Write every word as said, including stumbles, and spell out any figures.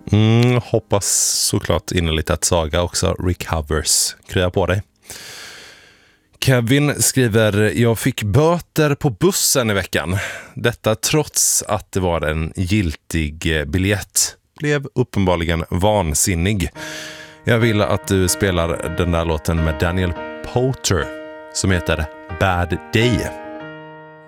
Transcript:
Mm, hoppas såklart innerligt att Saga också recovers. Krya på dig. Kevin skriver: jag fick böter på bussen i veckan. Detta trots att det var en giltig biljett. Blev uppenbarligen vansinnig. Jag vill att du spelar den där låten med Daniel Powter som heter Bad Day.